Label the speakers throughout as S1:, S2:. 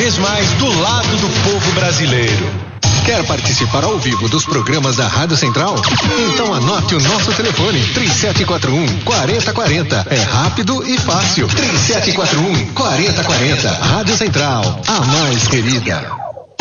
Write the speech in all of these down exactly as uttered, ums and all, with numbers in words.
S1: vez mais do lado do povo brasileiro.
S2: Quer participar ao vivo dos programas da Rádio Central? Então anote o nosso telefone três sete quatro um, quatro zero quatro zero. É rápido e fácil. três sete quatro um, quatro zero quatro zero. Rádio Central, a mais querida.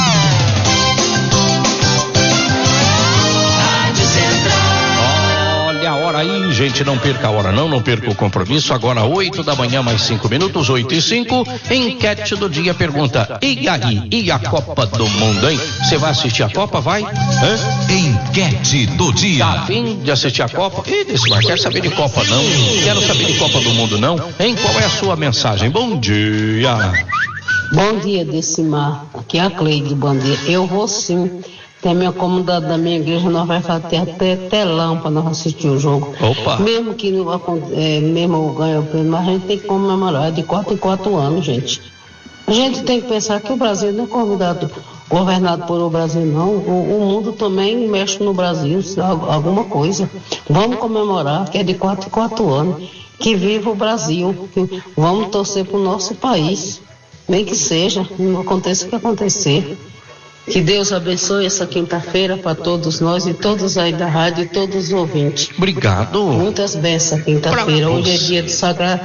S3: Olha a hora aí, gente, não perca a hora não, não perca o compromisso. Agora oito da manhã, mais cinco minutos, oito e cinco. Enquete do dia pergunta: e aí, e a Copa do Mundo, hein? Você vai assistir a Copa, vai? Hã?
S1: Enquete do dia.
S3: Tá a fim de assistir a Copa? Ih, Desmar, quero saber de Copa não, quero saber de Copa do Mundo não, hein? Qual é a sua mensagem? Bom dia.
S4: Bom dia, Decimar. Aqui é a Cleide, bom dia. Eu vou sim. Tem a minha comunidade da minha igreja, nós vamos fazer até telão para nós assistir o jogo.
S3: Opa.
S4: Mesmo que não é, mesmo eu ganhe o prêmio, mas a gente tem que comemorar de quatro em quatro anos, gente. A gente tem que pensar que o Brasil não é convidado, governado por o Brasil, não. O, o mundo também mexe no Brasil, alguma coisa. Vamos comemorar que é de quatro em quatro anos. Que viva o Brasil. Vamos torcer para o nosso país. Nem que seja, não aconteça o que acontecer. Que Deus abençoe essa quinta-feira para todos nós e todos aí da rádio e todos os ouvintes.
S3: Obrigado.
S4: Muitas bênçãos quinta-feira. Hoje é dia do Sagrado.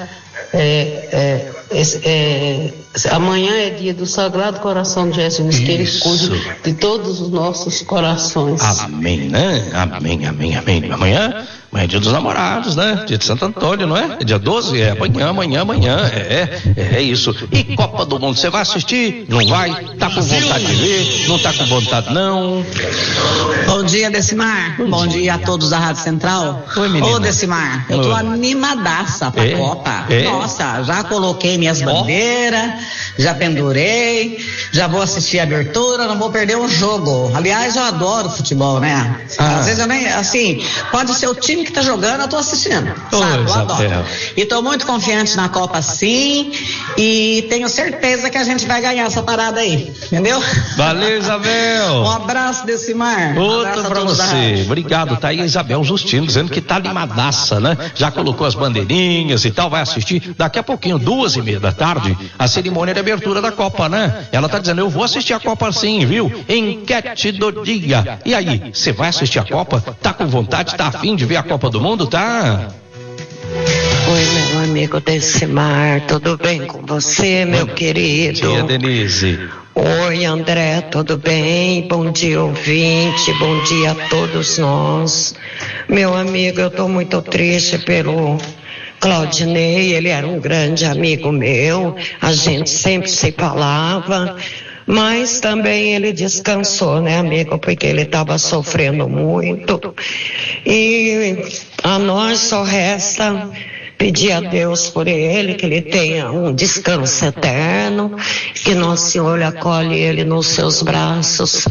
S4: É, é, é, é, amanhã é dia do Sagrado Coração de Jesus, que Ele cuide de todos os nossos corações.
S3: Amém, né? Amém, amém, amém. Amanhã, amanhã é dia dos namorados, né? Dia de Santo Antônio, não é? É dia doze? É amanhã, amanhã, amanhã. É, é, é isso. E Copa do Mundo, você vai assistir? Não vai? Tá com vontade de ver? Não tá com vontade, não?
S5: Bom dia, Decimar. Bom, Bom dia. dia a todos da Rádio Central.
S3: Oi, menina.
S5: Ô, Decimar, eu tô
S3: Oi.
S5: animadaça pra
S3: É?
S5: Copa.
S3: É?
S5: Nossa, já coloquei minhas bandeiras, já pendurei, já vou assistir a abertura, não vou perder um jogo. Aliás, eu adoro futebol, né?
S3: Ah.
S5: Às vezes eu nem, assim, pode ser o time que tá jogando, eu tô assistindo,
S3: Ô,
S5: sabe? Eu
S3: Isabel.
S5: adoro. E tô muito confiante na Copa, sim, e tenho certeza que a gente vai ganhar essa parada aí, entendeu?
S3: Valeu, Isabel.
S5: Um abraço, Decimar. Um
S3: Outro
S5: abraço a
S3: pra
S5: todos da
S3: você.
S5: rádio.
S3: Obrigado. Tá aí a Isabel Justino dizendo que tá animadaça, né? Já colocou as bandeirinhas e tal, vai assistir daqui a pouquinho, duas e meia da tarde, a cerimônia de abertura da Copa, né? Ela tá dizendo, eu vou assistir a Copa sim, viu? Enquete do dia. E aí, você vai assistir a Copa? Tá com vontade, tá afim de ver a Copa do Mundo, tá?
S6: Oi, meu amigo Decimar, tudo bem com você, meu querido?
S3: Bom dia, Denise.
S6: Oi, André, tudo bem? Bom dia, ouvinte, bom dia a todos nós. Meu amigo, eu tô muito triste pelo Claudinei, ele era um grande amigo meu, a gente sempre se falava, mas também ele descansou, né, amigo, porque ele estava sofrendo muito. E a nós só resta pedir a Deus por ele, que ele tenha um descanso eterno, que Nosso Senhor acolhe ele nos seus braços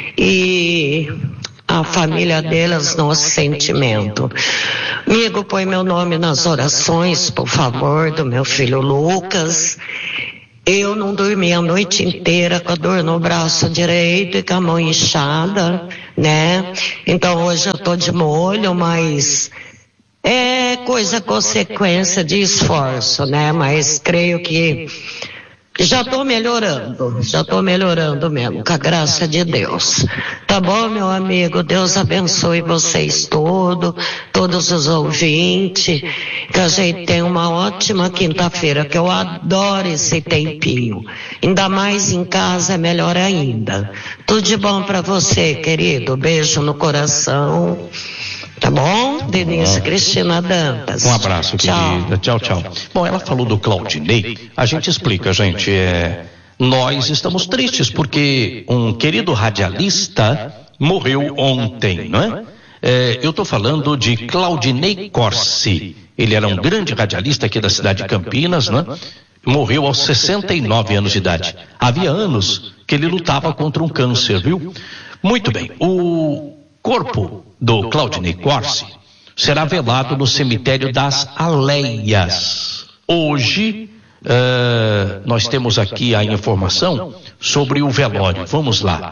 S6: e a família deles no sentimento. Amigo, põe meu nome nas orações, por favor, do meu filho Lucas. Eu não dormi a noite inteira com a dor no braço direito e com a mão inchada, né? Então hoje eu tô de molho, mas é coisa consequência de esforço, né? Mas creio que já estou melhorando, já estou melhorando mesmo, com a graça de Deus. Tá bom, meu amigo? Deus abençoe vocês todos, todos os ouvintes, que a gente tenha uma ótima quinta-feira, que eu adoro esse tempinho. Ainda mais em casa é melhor ainda. Tudo de bom para você, querido. Beijo no coração. Tá bom? Denise Cristina Dantas.
S3: Um abraço,
S6: tchau.
S3: querida. Tchau, tchau. Bom, ela falou do Claudinei. A gente explica, gente. É, nós estamos tristes porque um querido radialista morreu ontem, não é? É, eu estou falando de Claudinei Corsi. Ele era um grande radialista aqui da cidade de Campinas, não é? Morreu aos sessenta e nove anos de idade. Havia anos que ele lutava contra um câncer, viu? Muito bem. O corpo do Claudinei Corsi será velado no cemitério das Aleias. Hoje, uh, nós temos aqui a informação sobre o velório. Vamos lá.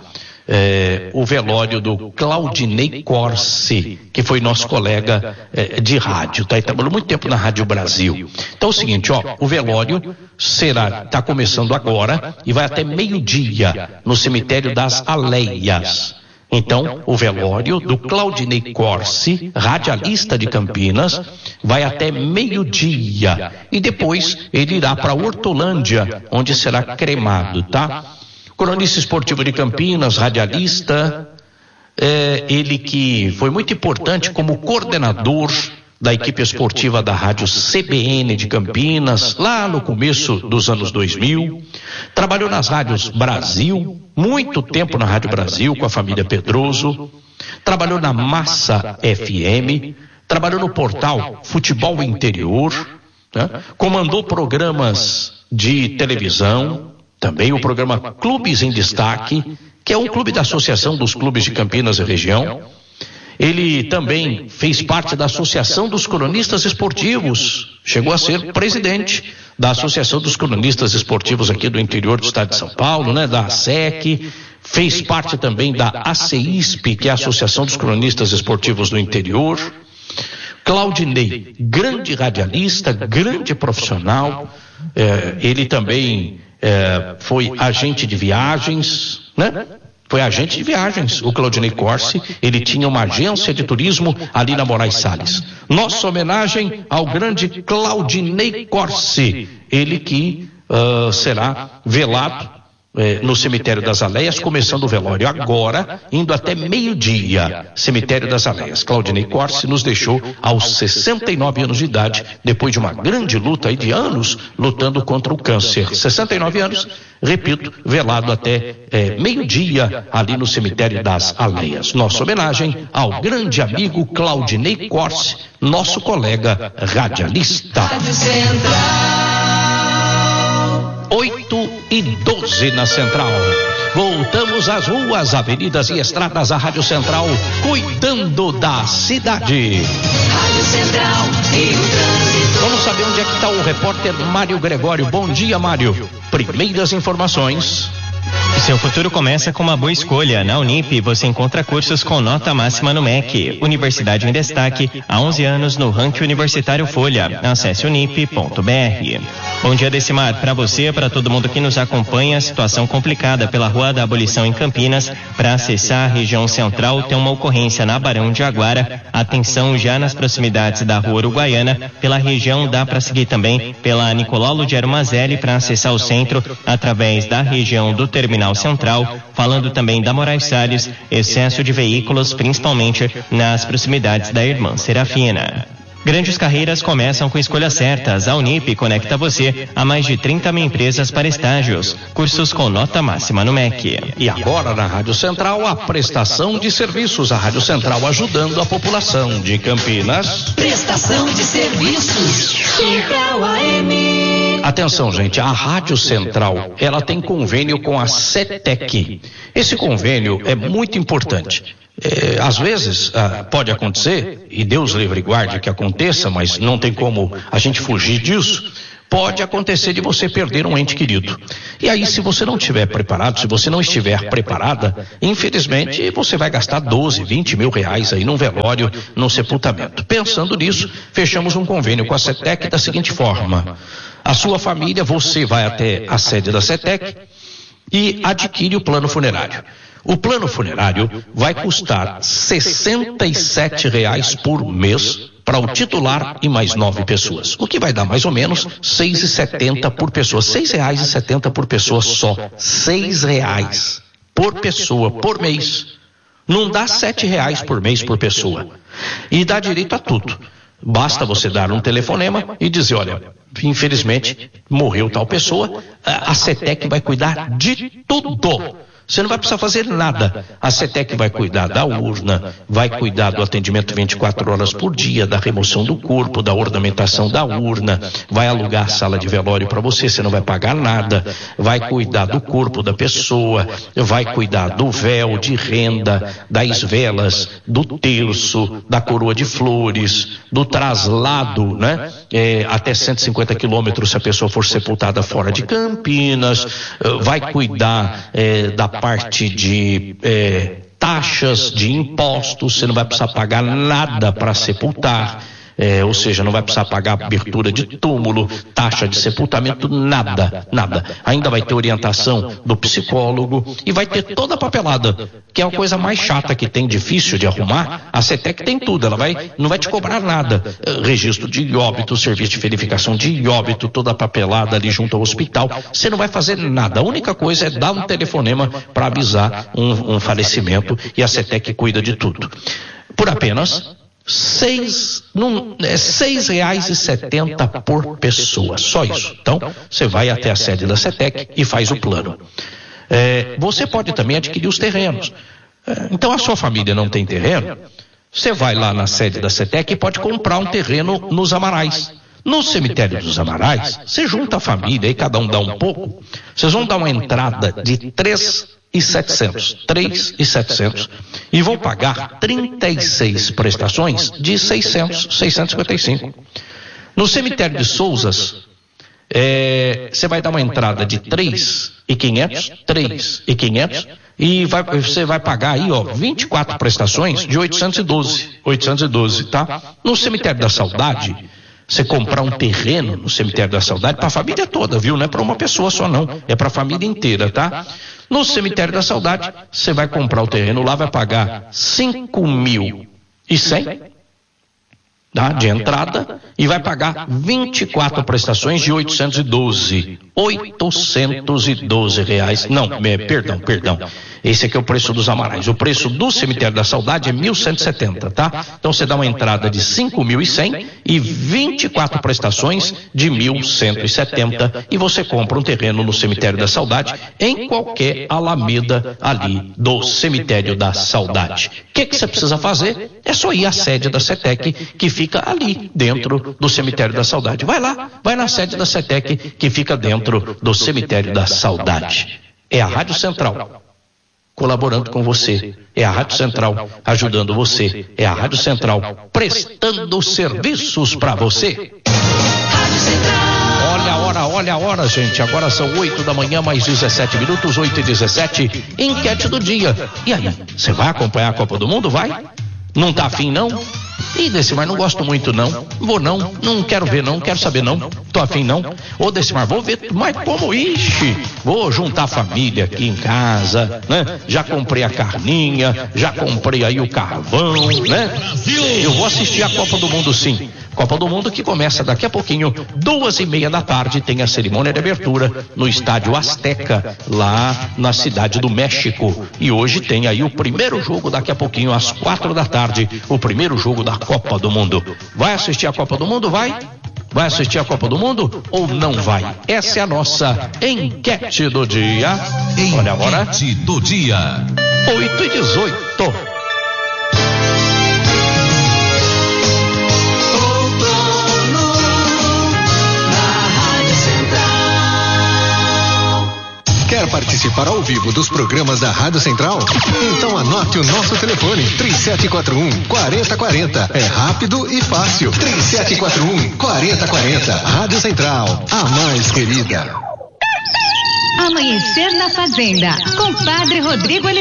S3: É, o velório do Claudinei Corsi, que foi nosso colega é, de rádio, tá? Ele trabalhou muito tempo na Rádio Brasil. Então é o seguinte, ó, o velório será, tá começando agora e vai até meio-dia no cemitério das Aleias. Então, o velório do Claudinei Corsi, radialista de Campinas, vai até meio-dia e depois ele irá para Hortolândia, onde será cremado, tá? Cronista esportivo de Campinas, radialista, é, ele que foi muito importante como coordenador da equipe esportiva da rádio C B N de Campinas, lá no começo dos anos dois mil, trabalhou nas rádios Brasil, muito tempo na Rádio Brasil com a família Pedroso, trabalhou na Massa F M, trabalhou no portal Futebol Interior, né? Comandou programas de televisão, também o programa Clubes em Destaque, que é um clube da Associação dos Clubes de Campinas e Região. Ele também fez parte da Associação dos Cronistas Esportivos, chegou a ser presidente da Associação dos Cronistas Esportivos aqui do interior do estado de São Paulo, né, da A S E C, fez parte também da A C I S P, que é a Associação dos Cronistas Esportivos do Interior. Claudinei, grande radialista, grande profissional, é, ele também é, foi agente de viagens, né? Foi agente de viagens, o Claudinei Corsi, ele tinha uma agência de turismo ali na Moraes Salles. Nossa homenagem ao grande Claudinei Corsi, ele que uh, será velado Eh, no cemitério das Aleias, começando o velório agora, indo até meio-dia. Cemitério das Aleias. Claudinei Corsi nos deixou aos sessenta e nove anos de idade, depois de uma grande luta aí de anos, lutando contra o câncer. sessenta e nove anos, repito, velado até eh, meio-dia ali no cemitério das Aleias. Nossa homenagem ao grande amigo Claudinei Corsi, nosso colega radialista. oito e doze na Central. Voltamos às ruas, avenidas e estradas da Rádio Central, cuidando da cidade. Rádio Central e o trânsito. Vamos saber onde é que está o repórter Mário Gregório. Bom dia, Mário. Primeiras informações.
S7: Seu futuro começa com uma boa escolha. Na Unip, você encontra cursos com nota máxima no M E C. Universidade em destaque, há onze anos no ranking universitário Folha. Acesse unip ponto b r. Bom dia, Decimar. Para você e para todo mundo que nos acompanha, situação complicada pela Rua da Abolição em Campinas. Para acessar a região central, tem uma ocorrência na Barão de Aguara. Atenção já nas proximidades da Rua Uruguaiana. Pela região dá para seguir também pela Nicolau Lugero Mazelli para acessar o centro através da região do Terminal Central, falando também da Moraes Salles, excesso de veículos, principalmente nas proximidades da Irmã Serafina. Grandes carreiras começam com escolhas certas. A Unip conecta você a mais de trinta mil empresas para estágios. Cursos com nota máxima no M E C.
S3: E agora na Rádio Central, a prestação de serviços. A Rádio Central ajudando a população de Campinas.
S8: Prestação de serviços. Central A M.
S3: Atenção, gente, a Rádio Central, ela tem convênio com a CETEC. Esse convênio é muito importante. É, às vezes ah, pode acontecer, e Deus livre e guarde que aconteça, mas não tem como a gente fugir disso. Pode acontecer de você perder um ente querido. E aí, se você não estiver preparado, se você não estiver preparada, infelizmente você vai gastar doze, vinte mil reais aí num velório, num sepultamento. Pensando nisso, fechamos um convênio com a CETEC da seguinte forma: a sua família, você vai até a sede da CETEC e adquire o plano funerário. O plano funerário vai custar sessenta e sete reais por mês para o titular e mais nove pessoas, o que vai dar mais ou menos seis reais e setenta por pessoa, seis reais e setenta por pessoa só, seis reais por pessoa por mês, não dá sete reais por mês por pessoa, e dá direito a tudo. Basta você dar um telefonema e dizer, olha, infelizmente morreu tal pessoa, a CETEC vai cuidar de tudo. Você não vai precisar fazer nada. A CETEC vai cuidar da urna, vai cuidar do atendimento vinte e quatro horas por dia, da remoção do corpo, da ornamentação da urna, vai alugar a sala de velório para você, você não vai pagar nada, vai cuidar do corpo da pessoa, vai cuidar do véu de renda, das velas, do terço, da coroa de flores, do traslado, né? É, até cento e cinquenta quilômetros se a pessoa for sepultada fora de Campinas, vai cuidar é, da parte de é, taxas, de impostos, você não vai precisar pagar nada para sepultar. É, ou seja, não vai precisar pagar abertura de túmulo, taxa de sepultamento, nada, nada. Ainda vai ter orientação do psicólogo e vai ter toda a papelada, que é a coisa mais chata que tem, difícil de arrumar. A CETEC tem tudo, ela vai, não vai te cobrar nada. Registro de óbito, serviço de verificação de óbito, toda a papelada ali junto ao hospital. Você não vai fazer nada. A única coisa é dar um telefonema para avisar um, um falecimento e a CETEC cuida de tudo. Por apenas Seis, num, é, seis reais e setenta por pessoa, só isso. Então, você vai até a sede da CETEC e faz o plano. É, você pode também adquirir os terrenos. É, então, a sua família não tem terreno, você vai lá na sede da CETEC e pode comprar um terreno nos Amarais. No cemitério dos Amarais, você junta a família e cada um dá um pouco, vocês vão dar uma entrada de três e setecentos, três e setecentos, e vão pagar trinta e seis prestações de seiscentos, seiscentos e cinquenta e cinco. No cemitério de Souzas, é, você vai dar uma entrada de três e quinhentos, três e quinhentos, e vai, você vai pagar aí, ó, vinte e quatro prestações de oitocentos e doze, oitocentos e doze, tá? No cemitério da Saudade, você comprar um terreno no cemitério da Saudade para a família toda, viu? Não é para uma pessoa só não, é para a família inteira, tá? No cemitério da Saudade, você vai comprar o terreno lá, vai pagar cinco mil e cem, tá? De entrada, e vai pagar vinte e quatro prestações de oitocentos e doze, oitocentos e doze reais. Não, é, perdão, perdão. Esse aqui é o preço dos Amarais. O preço do cemitério da Saudade é mil cento e setenta, tá? Então você dá uma entrada de cinco mil e cem e vinte e quatro prestações de mil cento e setenta e você compra um terreno no cemitério da Saudade em qualquer alameda ali do cemitério da Saudade. O que que você precisa fazer? É só ir à sede da CETEC, que fica ali dentro do cemitério da Saudade. Vai lá, vai na sede da CETEC, que fica dentro do cemitério da Saudade. É a Rádio Central colaborando com você, é a Rádio Central ajudando você, é a Rádio Central prestando serviços para você. Olha a hora, olha a hora, gente, agora são oito da manhã, mais dezessete minutos, oito e dezessete, enquete do dia. E aí, você vai acompanhar a Copa do Mundo? Vai? Não tá afim, não? Ih, Decimar, não gosto muito não, vou não, não quero ver não, quero saber não, tô afim não. Ô Decimar, vou ver, mas como, ixi, vou juntar a família aqui em casa, né? Já comprei a carninha, já comprei aí o carvão, né? Eu vou assistir a Copa do Mundo sim. Copa do Mundo que começa daqui a pouquinho, duas e meia da tarde, tem a cerimônia de abertura no Estádio Azteca, lá na cidade do México. E hoje tem aí o primeiro jogo daqui a pouquinho, às quatro da tarde, o primeiro jogo da Copa do Mundo. Vai assistir a Copa do Mundo? Vai? Vai assistir a Copa do Mundo ou não vai? Essa é a nossa enquete do dia. Olha agora.
S1: Enquete do dia.
S3: oito e dezoito.
S2: Quer participar ao vivo dos programas da Rádio Central? Então anote o nosso telefone, três sete quatro um, quatro zero quatro zero. É rápido e fácil. três sete quatro um, quatro zero quatro zero. Rádio Central, a mais querida.
S9: Amanhecer na Fazenda, com Padre Rodrigo Oliveira.